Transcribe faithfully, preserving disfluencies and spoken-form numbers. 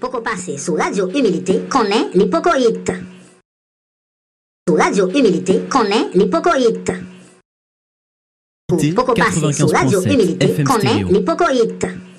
Poco passer sous Radio Humilité, connaît l'hypocoïte. Sous Radio Humilité, connaît l'hypocoïte. Poco passer sous Radio Humilité, connaît l'hypocoïte.